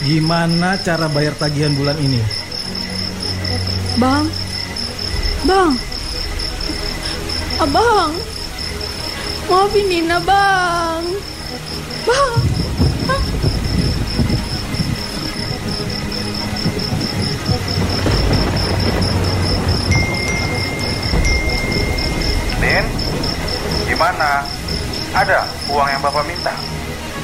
Gimana cara bayar tagihan bulan ini? Bang, abang, maafin Nina bang. Nin, gimana? Ada uang yang Bapak minta?